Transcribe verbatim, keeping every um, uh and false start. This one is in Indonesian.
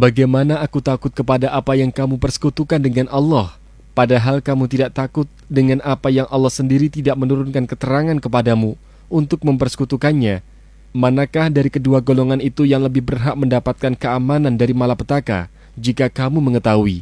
Bagaimana aku takut kepada apa yang kamu persekutukan dengan Allah, padahal kamu tidak takut dengan apa yang Allah sendiri tidak menurunkan keterangan kepadamu untuk mempersekutukannya? Manakah dari kedua golongan itu yang lebih berhak mendapatkan keamanan dari malapetaka jika kamu mengetahui?